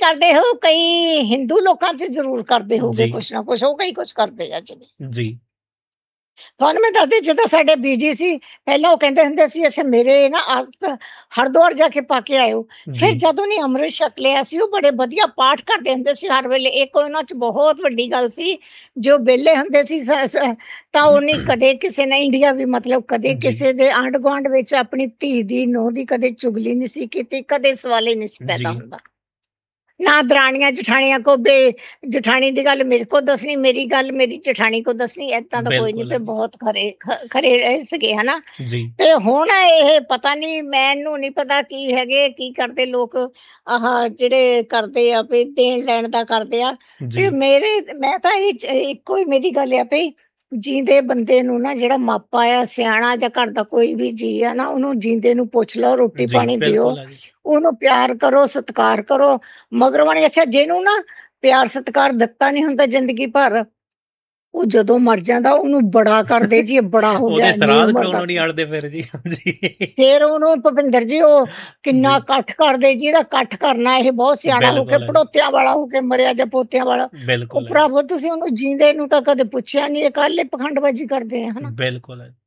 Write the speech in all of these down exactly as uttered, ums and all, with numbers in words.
ਕਰਦੇ ਹੋ, ਕਈ ਹਿੰਦੂ ਲੋਕਾਂ 'ਚ ਜ਼ਰੂਰ ਕਰਦੇ ਹੋਊਗੇ ਜੀ ਕੁਛ ਨਾ ਕੁਛ, ਉਹ ਕਈ ਕੁਛ ਕਰਦੇ ਆ ਜਿਵੇਂ। ਜੀ ਤੁਹਾਨੂੰ ਮੈਂ ਦੱਸਦੀ, ਜਿੱਦਾਂ ਸਾਡੇ ਬੀਜੀ ਸੀ, ਪਹਿਲਾਂ ਉਹ ਕਹਿੰਦੇ ਹੁੰਦੇ ਸੀ ਅੱਛਾ ਮੇਰੇ ਨਾ ਆਦਤ ਹਰਿਦੁਆਰ ਜਾ ਕੇ ਪਾ ਕੇ ਆਇਓ। ਜੀ ਫਿਰ ਜਦੋਂ ਨੇ ਅੰਮ੍ਰਿਤ ਛਕ ਲਿਆ ਸੀ, ਉਹ ਬੜੇ ਵਧੀਆ ਪਾਠ ਕਰਦੇ ਹੁੰਦੇ ਸੀ ਹਰ ਵੇਲੇ। ਇੱਕ ਉਹਨਾਂ 'ਚ ਬਹੁਤ ਵੱਡੀ ਗੱਲ ਸੀ, ਜੋ ਵਿਹਲੇ ਹੁੰਦੇ ਸੀ ਸ- ਸ- ਤਾਂ ਉਹਨੇ ਕਦੇ ਕਿਸੇ ਨੇ, ਇੰਡੀਆ ਵੀ ਮਤਲਬ, ਕਦੇ ਜੀ ਕਿਸੇ ਦੇ ਆਂਢ ਗੁਆਂਢ ਵਿੱਚ ਆਪਣੀ ਧੀ ਦੀ, ਨੂੰਹ ਦੀ ਕਦੇ ਚੁਗਲੀ ਨਹੀਂ ਸੀ ਕੀਤੀ, ਕਦੇ ਸਵਾਲ ਹੀ ਨਹੀਂ ਸੀ ਜੀ ਪੈਦਾ ਹੁੰਦਾ। ਨਾ ਦਰਾਣੀਆਂ ਜਠਾਣੀਆਂ ਕੋ ਬੇ ਜਠਾਣੀ ਦੀ ਗੱਲ ਮੇਰੇ ਕੋ ਦੱਸਣੀ, ਮੇਰੀ ਗੱਲ ਮੇਰੀ ਜਠਾਣੀ ਕੋ ਦੱਸਣੀ, ਏਦਾਂ ਦਾ ਕੋਈ ਨਹੀਂ। ਬਿਲਕੁਲ ਤੇ ਹੈ ਜੀ। ਬਹੁਤ ਖਰੇ ਖ- ਖਰੇ ਰਹੇ ਸੀਗੇ, ਹਨਾ। ਜੀ ਤੇ ਹੁਣ ਇਹ ਪਤਾ ਨਹੀਂ, ਮੈਨੂੰ ਨਹੀਂ ਪਤਾ ਕੀ ਹੈਗੇ, ਕੀ ਕਰਦੇ ਲੋਕ, ਆਹ ਜਿਹੜੇ ਕਰਦੇ ਆ ਵੀ ਦੇਣ ਲੈਣ ਦਾ ਕਰਦੇ ਆ। ਜੀ ਤੇ ਮੇਰੇ ਮੈਂ ਤਾਂ ਇਹ ਚ- ਇੱਕੋ ਹੀ ਮੇਰੀ ਗੱਲ ਆ ਵੀ, ਜੀਂਦੇ ਬੰਦੇ ਨੂੰ ਨਾ, ਜਿਹੜਾ ਮਾਪਾ ਆ, ਸਿਆਣਾ ਜਾਂ ਘਰ ਦਾ ਕੋਈ ਵੀ ਜੀ ਆ ਨਾ, ਉਹਨੂੰ ਜੀਂਦੇ ਨੂੰ ਪੁੱਛ ਲਓ, ਰੋਟੀ ਜੀ ਪਾਣੀ ਦਿਓ, ਬਿਲਕੁਲ ਹੈ ਜੀ। ਉਹਨੂੰ ਪਿਆਰ ਕਰੋ, ਸਤਿਕਾਰ ਕਰੋ, ਮਗਰੋਂ ਵਾਲੀ। ਅੱਛਾ, ਜਿਹਨੂੰ ਨਾ ਪਿਆਰ ਸਤਿਕਾਰ ਦਿੱਤਾ ਨਹੀਂ ਹੁੰਦਾ ਜ਼ਿੰਦਗੀ ਭਰ, ਉਹ ਜਦੋਂ ਮਰ ਜਾਂਦਾ ਉਹਨੂੰ ਬੜਾ ਕਰਦੇ ਜੀ, ਇਹ ਬੜਾ ਹੋ ਗਿਆ ਉਹਦੇ ਇੰਨੀ ਸਰਾਧ ਉਮਰ ਕਰਾਉਣੋਂ ਨਹੀਂ ਤੱਕ। ਅੜਦੇ ਫਿਰ ਜੀ। ਜੀ ਫਿਰ ਉਹਨੂੰ ਭੁਪਿੰਦਰ ਜੀ ਉਹ ਕਿੰਨਾ ਜੀ ਇਕੱਠ ਕਰਦੇ ਜੀ, ਇਹਦਾ ਇਕੱਠ ਕਰਨਾ, ਇਹ ਬਹੁਤ ਸਿਆਣਾ ਹੋ ਕੇ, ਬਿਲਕੁਲ ਹੈ ਜੀ। ਪੜੋਤਿਆਂ ਵਾਲਾ ਹੋ ਕੇ ਮਰਿਆ ਜਾਂ ਪੋਤਿਆਂ ਵਾਲਾ। ਉਹ ਬਿਲਕੁਲ ਹੈ ਜੀ। ਭਰਾਵੋ, ਤੁਸੀਂ ਉਹਨੂੰ ਜੀਂਦੇ ਨੂੰ ਤਾਂ ਕਦੇ ਪੁੱਛਿਆ ਨਹੀਂ, ਇਹ ਕੱਲ ਪਖੰਡਬਾਜ਼ੀ ਕਰਦੇ ਆ, ਹਨਾ। ਬਿਲਕੁਲ ਹੈ ਜੀ।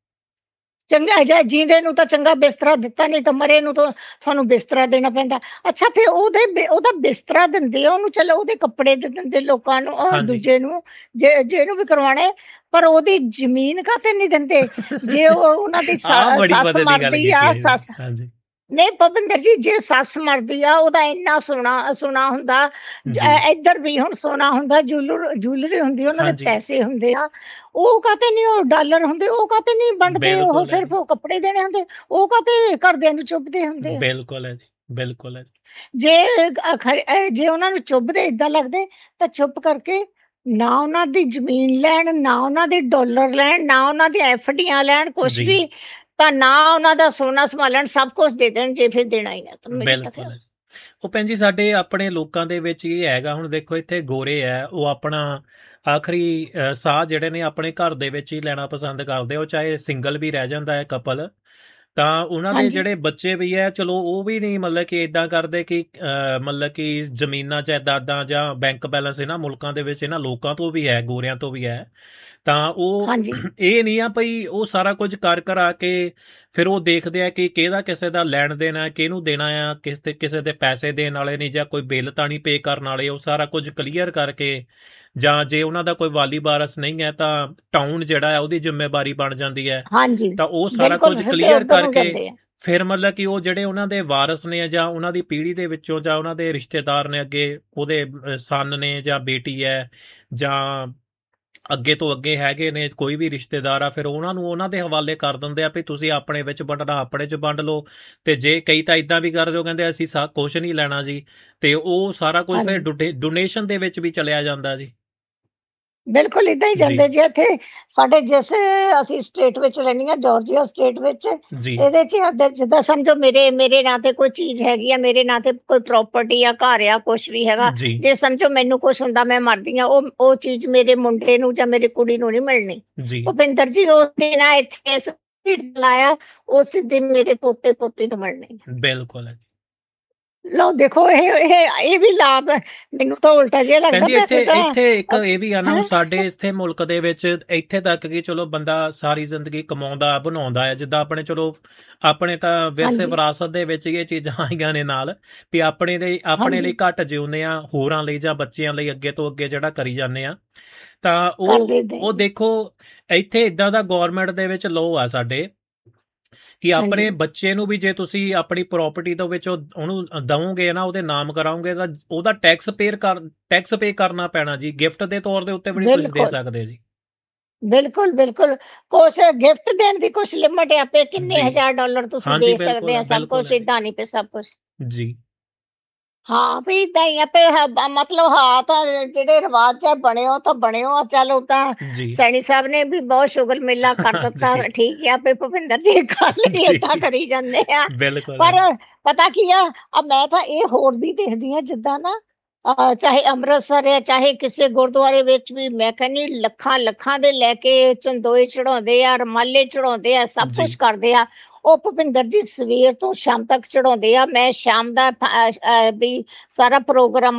ਚੰਗਾ ਜਿਹਾ ਜੀਂਦੇ ਨੂੰ ਤਾਂ ਚੰਗਾ ਬਿਸਤਰਾ ਦਿੱਤਾ, ਨਹੀਂ ਤਾਂ ਮਰੇ ਨੂੰ ਤਾਂ ਤੁਹਾਨੂੰ ਬਿਸਤਰਾ ਦੇਣਾ ਪੈਂਦਾ। ਅੱਛਾ, ਫਿਰ ਉਹਦੇ ਬਿ- ਉਹਦਾ ਬਿਸਤਰਾ ਦਿੰਦੇ ਆ ਉਹਨੂੰ, ਚਲੋ ਉਹਦੇ ਕੱਪੜੇ ਦੇ ਦਿੰਦੇ ਲੋਕਾਂ ਨੂੰ, ਉਹ ਹਾਂਜੀ। ਦੂਜੇ ਨੂੰ, ਜੇ ਜਿਹਨੂੰ ਵੀ ਕਰਵਾਉਣੇ, ਪਰ ਉਹਦੀ ਜ਼ਮੀਨ ਕਾਹਤੇ ਨਹੀਂ ਦਿੰਦੇ? ਜੇ ਉਹ ਉਹਨਾਂ ਦੀ ਆਹ ਸੱ- ਬੜੀ ਸੱਸ ਪਤੇ ਦੀ ਗੱਲ ਮਰਦੀ ਕੀਤੀ ਆ, ਹੈ ਜੀ। ਸੱਸ, ਹਾਂਜੀ ਨਹੀਂ ਭੁਪਿੰਦਰ ਜੀ, ਜੇ ਸੱਸ ਮਰਦੀ ਆ, ਉਹਦਾ ਇੰਨਾ ਸੋਨਾ ਸੋਨਾ ਹੁੰਦਾ, ਜ- ਜੀ ਅ- ਇੱਧਰ ਵੀ ਹੁਣ ਸੋਨਾ ਹੁੰਦਾ, ਜੂਲਰ ਜੂਲਰੀ ਹੁੰਦੀ, ਉਹਨਾਂ ਦੇ ਹਾਂਜੀ ਪੈਸੇ ਹੁੰਦੇ ਆ, ਉਹ ਕਾਹਤੇ ਨਹੀਂ, ਉਹ ਡਾਲਰ ਹੁੰਦੇ, ਉਹ ਕਾਹਤੇ ਨਹੀਂ ਵੰਡਦੇ? ਉਹ ਬਿਲਕੁਲ ਹੈ ਸਿਰਫ ਜੀ। ਉਹ ਕੱਪੜੇ ਦੇਣੇ ਹੁੰਦੇ, ਉਹ ਕਾਹਤੇ ਘਰਦਿਆਂ ਨੂੰ ਚੁੱਭਦੇ ਹੁੰਦੇ ਆ? ਬਿਲਕੁਲ ਹੈ ਜੀ। ਬਿਲਕੁਲ ਹੈ ਜੀ। ਜੇ ਅ- ਖਰੇ- ਅ, ਜੇ ਉਹਨਾਂ ਨੂੰ ਚੁੱਭਦੇ ਏਦਾਂ ਲੱਗਦੇ, ਤਾਂ ਚੁੱਪ ਕਰਕੇ ਨਾ ਉਹਨਾਂ ਦੀ ਜ਼ਮੀਨ ਲੈਣ, ਨਾ ਉਹਨਾਂ ਦੇ ਡਾਲਰ ਲੈਣ, ਨਾ ਉਹਨਾਂ ਦੀ ਐਫ ਡੀਆਂ ਲੈਣ, ਕੁਛ ਜੀ ਵੀ, ਤਾਂ ਨਾ ਉਹਨਾਂ ਦਾ ਸੋਨਾ ਸੰਭਾਲਣ, ਸਭ ਕੁਝ ਦੇ ਦੇਣ, ਜੇ ਫਿਰ ਦੇਣਾ ਹੀ ਆ ਤਾਂ। ਮੇਰੀ ਤਾਂ ਬਿਲਕੁਲ ਖਿਆਲ। ਹੈ ਜੀ। ਉਹ ਭੈਣ ਜੀ, ਸਾਡੇ ਆਪਣੇ ਲੋਕਾਂ ਦੇ ਵਿੱਚ ਇਹ ਹੈਗਾ, ਹੁਣ ਦੇਖੋ ਇੱਥੇ ਗੋਰੇ ਹੈ, ਉਹ ਆਪਣਾ ਆਖਰੀ ਅ, ਸਾਹ ਜਿਹੜੇ ਨੇ ਆਪਣੇ ਘਰ ਦੇ ਵਿੱਚ ਹੀ ਲੈਣਾ ਪਸੰਦ ਕਰਦੇ, ਉਹ ਚਾਹੇ ਸਿੰਗਲ ਵੀ ਰਹਿ ਜਾਂਦਾ ਹੈ ਕਪਲ, ਤਾਂ ਉਹਨਾਂ ਦੇ ਹਾਂਜੀ ਜਿਹੜੇ ਬੱਚੇ ਵੀ ਹੈ, ਚਲੋ ਉਹ ਵੀ ਨਹੀਂ ਮਤਲਬ ਕਿ ਇਦਾਂ ਕਰਦੇ ਕਿ ਅ, ਮਤਲਬ ਕਿ ਜ਼ਮੀਨਾਂ ਜਾਇਦਾਦਾਂ ਜਾਂ ਬੈਂਕ ਬੈਲੈਂਸ ਇਹਨਾਂ ਮੁਲਕਾਂ ਦੇ ਵਿੱਚ ਇਹਨਾਂ ਲੋਕਾਂ ਤੋਂ ਵੀ ਹੈ, ਗੋਰਿਆਂ ਤੋਂ ਵੀ ਹੈ, ਤਾਂ ਉਹ ਹਾਂਜੀ ਇਹ ਨਹੀਂ ਆ ਭਈ ਉਹ ਸਾਰਾ ਕੁਝ ਕਰ ਕਰਾ ਕੇ ਫਿਰ ਉਹ ਦੇਖਦੇ ਆ ਕਿ ਕਿਹਦਾ ਕਿਸੇ ਦਾ ਲੈਣ ਦੇਣਾ, ਕਿਹਨੂੰ ਦੇਣਾ ਆ, ਕਿਸ ਤੇ ਕਿਸੇ ਦੇ ਪੈਸੇ ਦੇਣ ਵਾਲੇ ਨਹੀਂ, ਜਾਂ ਕੋਈ ਬਿੱਲ ਤਾਂ ਨਹੀਂ ਪੇ ਕਰਨ ਵਾਲੇ, ਉਹ ਸਾਰਾ ਕੁਝ ਕਲੀਅਰ ਕਰਕੇ, ਜਾਂ ਜੇ ਉਹਨਾਂ ਦਾ ਕੋਈ ਵਾਲੀ ਵਾਰਸ ਨਹੀਂ ਹੈ ਤਾਂ ਟਾਊਨ ਜਿਹੜਾ ਹੈ ਉਹਦੀ ਜ਼ਿੰਮੇਵਾਰੀ ਬਣ ਜਾਂਦੀ ਹੈ, ਹਾਂਜੀ ਤਾਂ ਉਹ ਸਾਰਾ ਬਿਲਕੁਲ, ਕੁਝ ਸਿੱਧੇ ਕਲੀਅਰ ਉੱਧਰ ਨੂੰ ਕਰਕੇ ਜਾਂਦੇ ਆ। ਫਿਰ ਮਤਲਬ ਕਿ ਉਹ ਜਿਹੜੇ ਉਹਨਾਂ ਦੇ ਵਾਰਸ ਨੇ ਜਾਂ ਉਹਨਾਂ ਦੀ ਪੀੜ੍ਹੀ ਦੇ ਵਿੱਚੋਂ ਜਾਂ ਉਹਨਾਂ ਦੇ ਰਿਸ਼ਤੇਦਾਰ ਨੇ, ਅੱਗੇ ਉਹਦੇ ਸਨ ਨੇ ਜਾਂ ਬੇਟੀ ਹੈ ਜਾਂ ਅੱਗੇ ਤੋਂ ਅੱਗੇ ਹੈਗੇ ਨੇ ਕੋਈ ਵੀ ਰਿਸ਼ਤੇਦਾਰ ਆ, ਫਿਰ ਉਹਨਾਂ ਨੂੰ ਉਹਨਾਂ ਦੇ ਹਵਾਲੇ ਕਰ ਦਿੰਦੇ ਆ ਵੀ ਤੁਸੀਂ ਆਪਣੇ ਵਿੱਚ ਵੰਡਣਾ ਆਪਣੇ 'ਚ ਵੰਡ ਲਓ। ਤੇ ਜੇ ਕਈ ਤਾਂ ਇਦਾਂ ਵੀ ਕਰਦੇ, ਉਹ ਕਹਿੰਦੇ ਅਸੀਂ ਸਾ ਕੁਛ ਨਹੀਂ ਲੈਣਾ ਜੀ, ਤੇ ਉਹ ਸਾਰਾ ਕੁਝ ਫਿਰ ਹਾਂਜੀ ਡੋਨੇਸ਼ਨ ਦੇ ਵਿੱਚ ਵੀ ਚਲਿਆ ਜਾਂਦਾ ਜੀ। ਬਿਲਕੁਲ ਏਦਾਂ ਹੀ ਜੀ ਜਾਂਦੇ ਜੀ। ਇੱਥੇ ਸਾਡੇ ਜਿਸ ਅਸੀਂ ਸਟੇਟ ਵਿੱਚ ਰਹਿੰਦੀ ਹਾਂ, ਜਾਰਜੀਆ ਸਟੇਟ ਵਿੱਚ, ਜੀ ਇਹਦੇ 'ਚ ਏਦਾਂ- ਜਿੱਦਾਂ ਸਮਝੋ ਮੇਰੇ ਮੇਰੇ ਨਾਂ ਤੇ ਕੋਈ ਚੀਜ਼ ਹੈਗੀ ਆ, ਮੇਰੇ ਨਾਂ ਤੇ ਕੋਈ ਪ੍ਰਾਪਰਟੀ ਆ, ਘਰ ਆ, ਕੁਛ ਵੀ ਹੈਗਾ, ਜੀ ਜੇ ਸਮਝੋ ਮੈਨੂੰ ਕੁਛ ਹੁੰਦਾ, ਮੈਂ ਮਰਦੀ ਆ, ਉਹ ਉਹ ਚੀਜ਼ ਮੇਰੇ ਮੁੰਡੇ ਨੂੰ ਜਾਂ ਮੇਰੀ ਕੁੜੀ ਨੂੰ ਨਹੀਂ ਮਿਲਣੀ। ਜੀ ਭੁਪਿੰਦਰ ਜੀ, ਉਹ ਦਿਨ ਆ ਇੱਥੇ ਲਾਇਆ, ਉਹ ਸਿੱਧੇ ਮੇਰੇ ਪੋਤੇ ਪੋਤੀ ਨੂੰ ਮਿਲਣੀ। ਬਿਲਕੁਲ ਹੈ ਜੀ। ਲਓ ਦੇਖੋ, ਇਹ ਇਹ ਇਹ ਵੀ ਲਾਭ ਹੈ। ਮੈਨੂੰ ਤਾਂ ਉਲਟਾ ਜਿਹਾ ਭੈਣ ਲੱਗਦਾ, ਜੀ, ਇੱਥੇ ਵੈਸੇ ਤਾਂ ਇੱਥੇ ਇੱਕ ਅ- ਇਹ ਵੀ ਆ ਨਾ, ਹੁਣ ਹੈਂ? ਸਾਡੇ ਇੱਥੇ ਮੁਲਕ ਦੇ ਵਿੱਚ ਇੱਥੇ ਤੱਕ ਕਿ ਚਲੋ ਬੰਦਾ ਸਾਰੀ ਜ਼ਿੰਦਗੀ ਕਮਾਉਂਦਾ ਬਣਾਉਂਦਾ ਹੈ, ਜਿੱਦਾਂ ਆਪਣੇ ਚਲੋ ਆਪਣੇ ਤਾਂ ਵਿਰਸੇ ਹਾਂਜੀ ਵਿਰਾਸਤ ਦੇ ਵਿੱਚ ਇਹ ਚੀਜ਼ਾਂ ਆਈਆਂ ਨੇ ਨਾਲ, ਵੀ ਆਪਣੇ ਲਈ ਆਪਣੇ ਲਈ ਹਾਂਜੀ ਘੱਟ ਜਿਉਂਦੇ ਆ, ਹੋਰਾਂ ਲਈ ਜਾਂ ਬੱਚਿਆਂ ਲਈ ਅੱਗੇ ਤੋਂ ਅੱਗੇ ਜਿਹੜਾ ਕਰੀ ਜਾਂਦੇ ਆ, ਤਾਂ ਕਰ ਉਹ ਦਿੰਦੇ ਉਹ ਜੀ। ਦੇਖੋ ਇੱਥੇ ਇਦਾਂ ਦਾ ਗੌਰਮੈਂਟ ਦੇ ਵਿੱਚ ਲੋਅ ਆ ਸਾਡੇ ਕਿ ਆਪਣੇ ਹਾਂਜੀ ਬੱਚੇ ਨੂੰ ਵੀ ਜੇ ਤੁਸੀਂ ਆਪਣੀ ਪ੍ਰਾਪਰਟੀ ਦੇ ਵਿੱਚ ਉਹ- ਉਹਨੂੰ ਦਵੋਗੇ ਨਾ, ਉਹਦੇ ਨਾਮ ਕਰਾਓਗੇ, ਤਾਂ ਉਹਦਾ ਟੈਕਸ ਪੇਰ ਕਰ ਟੈਕਸ ਪੇ ਕਰਨਾ ਪੈਣਾ ਜੀ, ਗਿਫਟ ਦੇ ਤੌਰ ਦੇ ਉੱਤੇ ਵੀ ਨਹੀਂ ਤੁਸੀਂ ਦੇ ਬਿਲਕੁਲ ਸਕਦੇ ਜੀ। ਬਿਲਕੁਲ ਬਿਲਕੁਲ। ਕੁਛ ਗਿਫਟ ਦੇਣ ਦੀ ਕੁਛ ਲਿਮਟ ਆ, ਪੇ ਕਿੰਨੇ ਜੀ ਹਜ਼ਾਰ ਡਾਲਰ ਤੁਸੀਂ ਹਾਂਜੀ ਦੇ ਬਿਲਕੁਲ ਸਕਦੇ ਹੈ, ਆ, ਸਭ ਬਿਲਕੁਲ ਕੁਛ ਹੈ ਜੀ। ਏਦਾਂ ਨਹੀਂ ਪੇ ਸਭ ਕੁਛ। ਜੀ ਹਾਂ ਵੀ ਏਦਾਂ ਹੀ ਆ ਪੇ, ਮਤਲਬ ਹਾਂ ਤਾਂ ਜਿਹੜੇ ਰਿਵਾਜ ਆ ਬਣਿਓ ਤਾਂ ਬਣਿਓ ਆ, ਚਲੋ ਤਾਂ ਜੀ ਸੈਣੀ ਸਾਹਿਬ ਨੇ ਵੀ ਬਹੁਤ ਸ਼ੁਗਰ ਮੇਲਾ ਕਰ ਦਿੱਤਾ, ਜੀ ਠੀਕ ਆ ਪੇ ਭੁਪਿੰਦਰ ਜੀ, ਗੱਲ ਵੀ ਏਦਾਂ ਜੀ ਕਰੀ ਜਾਂਦੇ ਆ। ਬਿਲਕੁਲ ਹੈ ਪਰ ਜੀ। ਪਤਾ ਕੀ ਆ, ਆ ਮੈਂ ਤਾਂ ਇਹ ਹੋਰ ਵੀ ਦੇਖਦੀ ਆ, ਜਿੱਦਾਂ ਨਾ ਅਹ ਚਾਹੇ ਅੰਮ੍ਰਿਤਸਰ ਹੈ, ਚਾਹੇ ਕਿਸੇ ਗੁਰਦੁਆਰੇ ਵਿੱਚ ਵੀ, ਮੈਂ ਕਹਿੰਦੀ ਲੱਖਾਂ ਲੱਖਾਂ ਦੇ ਲੈ ਕੇ ਚੰਦੋਏ ਚੜਾਉਂਦੇ ਆ, ਰਮਾਲੇ ਚੜਾਉਂਦੇ ਆ, ਸਭ ਜੀ ਕੁਛ ਕਰਦੇ ਆ। ਉਹ ਭੁਪਿੰਦਰ ਜੀ ਸਵੇਰ ਤੋਂ ਸ਼ਾਮ ਤੱਕ ਚੜਾਉਂਦੇ ਆ। ਮੈਂ ਸ਼ਾਮ ਦਾ ਅਹ, ਅਹ, ਵੀ ਸਾਰਾ ਪ੍ਰੋਗਰਾਮ